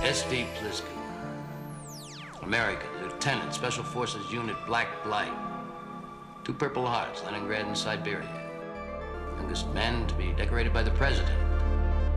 S.D. Pliskin. American, Lieutenant, Special Forces Unit Black Blight. 2 Purple Hearts, Leningrad and Siberia. Youngest man to be decorated by the President.